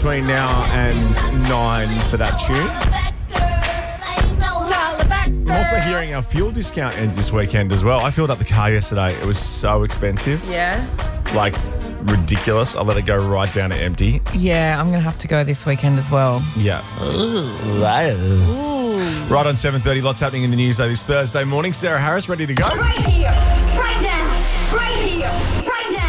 between now and 9 for that tune. I'm also hearing our fuel discount ends this weekend as well. I filled up the car yesterday. It was so expensive. Yeah? Like, ridiculous. I let it go right down to empty. Yeah, I'm going to have to go this weekend as well. Yeah. Right on 7:30. Lots happening in the news though this Thursday morning. Sarah Harris, ready to go? Right here, right now, right here, right now.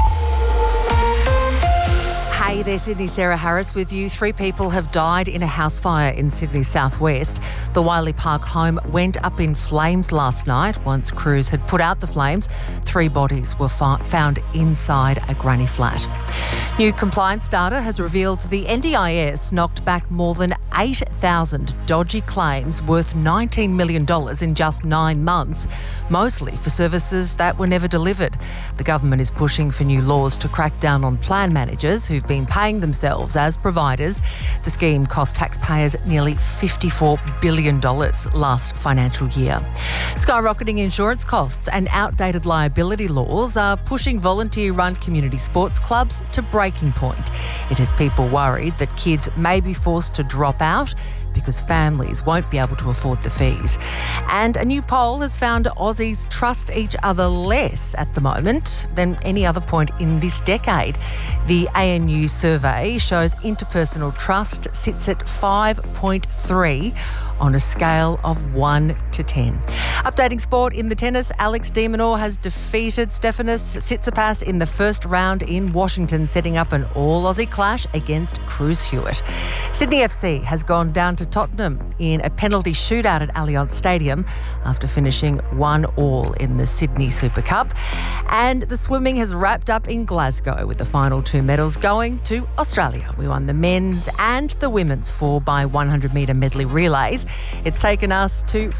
Hey there, Sydney. Sarah Harris with you. 3 people have died in a house fire in Sydney's southwest. The Wiley Park home went up in flames last night. Once crews had put out the flames, 3 bodies were found inside a granny flat. New compliance data has revealed the NDIS knocked back more than 8,000 dodgy claims worth $19 million in just 9 months, mostly for services that were never delivered. The government is pushing for new laws to crack down on plan managers who've been paying themselves as providers. The scheme cost taxpayers nearly $54 billion last financial year. Skyrocketing insurance costs and outdated liability laws are pushing volunteer-run community sports clubs to breaking point. It has people worried that kids may be forced to drop out because families won't be able to afford the fees. And a new poll has found Aussies trust each other less at the moment than any other point in this decade. The ANU survey shows interpersonal trust sits at 5.3 on a scale of 1 to 10. Updating sport in the tennis, Alex de Minaur has defeated Stefanos Tsitsipas in the first round in Washington, setting up an all-Aussie clash against Cruz Hewitt. Sydney FC has gone down to Tottenham in a penalty shootout at Allianz Stadium after finishing 1-1 in the Sydney Super Cup. And the swimming has wrapped up in Glasgow with the final 2 medals going to Australia. We won the men's and the women's 4x100 metre medley relays. It's taken us to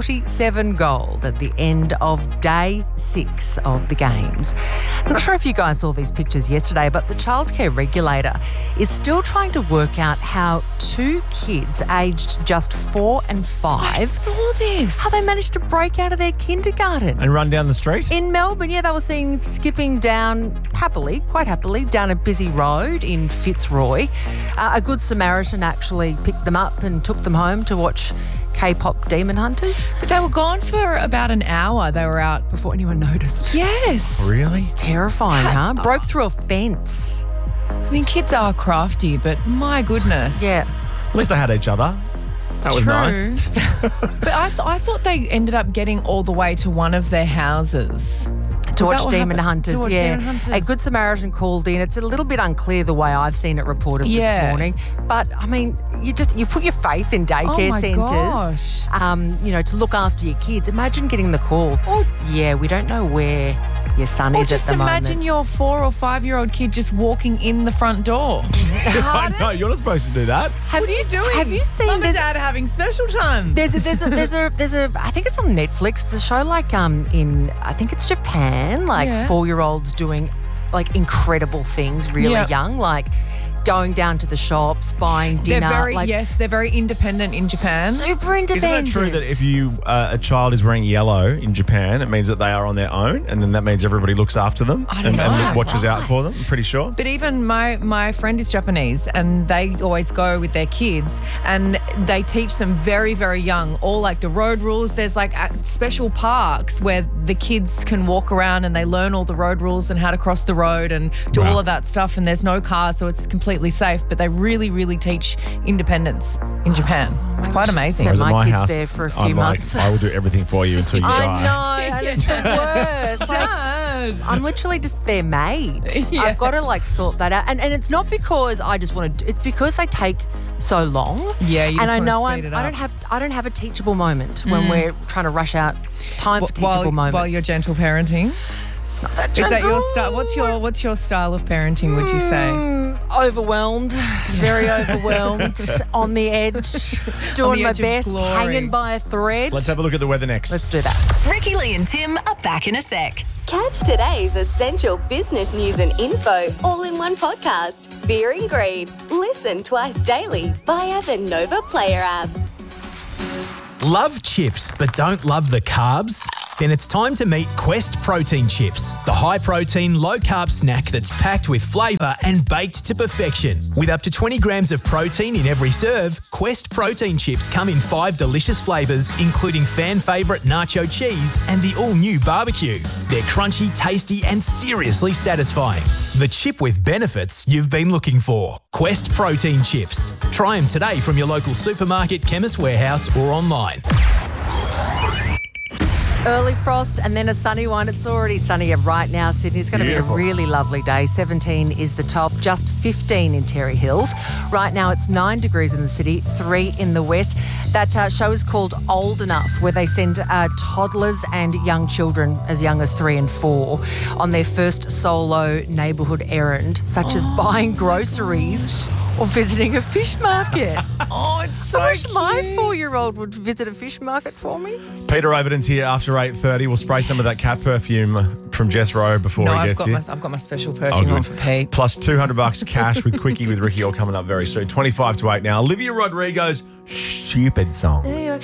47 gold at the end of day 6 of the Games. I'm not sure if you guys saw these pictures yesterday, but the childcare regulator is still trying to work out how 2 kids aged just 4 and 5... I saw this. How they managed to break out of their kindergarten. And run down the street? In Melbourne, yeah, they were seen skipping down quite happily, down a busy road in Fitzroy. A Good Samaritan actually picked them up and took them home to watch K-pop Demon Hunters. But they were gone for about an hour. They were out Before anyone noticed. Yes. Really? Terrifying, huh? Broke through a fence. I mean, kids are crafty, but my goodness. Yeah. At least they had each other. That was True. nice. But I thought they ended up getting all the way to one of their houses. To Is watch that what Demon happened? Hunters, To watch yeah. Demon Hunters. A Good Samaritan called in. It's a little bit unclear the way I've seen it reported this morning. But, I mean, you put your faith in daycare centres, to look after your kids. Imagine getting the call. Or- Yeah, we don't know where your son Or is at just the imagine moment. your 4 or 5-year-old kid just walking in the front door. I know, you're not supposed to do that. Have you seen Mum and this? Dad are having special time. There's a I think it's on Netflix. The show like in I think it's Japan, like Yeah. 4-year-olds doing like incredible things really Yeah. young, like going down to the shops, buying dinner. They're very independent in Japan. Super independent. Isn't it true that if a child is wearing yellow in Japan, it means that they are on their own, and then that means everybody looks after them I don't and know. watches out for them? I'm pretty sure. But even my friend is Japanese, and they always go with their kids, and they teach them very, very young, all like the road rules. There's like special parks where the kids can walk around and they learn all the road rules and how to cross the road and do Wow. all of that stuff. And there's no cars, so it's completely safe. But they really, really teach independence in Japan. It's quite amazing. So Whereas at my kid's house, there for a few I'm months. Like, I will do everything for you until you die. I know, and it's the worst. Like, I'm literally just their maid. Yeah. I've got to like sort that out, and it's not because I just want to. It's because they take so long. Yeah, you just and I wanna know speed it I up. don't have a teachable moment when we're trying to rush out time for teachable moments. While you're gentle parenting. Is that your style? What's your style of parenting, would you say? Overwhelmed, very overwhelmed, on the edge, doing the my edge of best, glory. hanging by a thread. Let's have a look at the weather next. Let's do that. Ricky Lee and Tim are back in a sec. Catch today's essential business news and info all in one podcast. Fear and Greed. Listen twice daily via the Nova Player app. Love chips but don't love the carbs? Then it's time to meet Quest Protein Chips, the high-protein, low-carb snack that's packed with flavour and baked to perfection. With up to 20 grams of protein in every serve, Quest Protein Chips come in 5 delicious flavours, including fan favourite nacho cheese and the all-new barbecue. They're crunchy, tasty and seriously satisfying. The chip with benefits you've been looking for. Quest Protein Chips. Try them today from your local supermarket, Chemist Warehouse or online. Early frost and then a sunny one. It's already sunnier right now, Sydney. It's going to be a really lovely day. 17 is the top, just 15 in Terry Hills. Right now it's 9 degrees in the city, 3 in the west. That show is called Old Enough, where they send toddlers and young children as young as 3 and 4 on their first solo neighbourhood errand, such as buying groceries or visiting a fish market. Oh, it's so I wish cute. my 4-year-old would visit a fish market for me. Peter Overton's here after 8:30. We'll spray some of that cat perfume from Jess Rowe before he gets here. I've got my special perfume on for Pete. Plus $200 cash with Quickie with Ricky all coming up very soon. 25 to 8 now. Olivia Rodrigo's Stupid Song.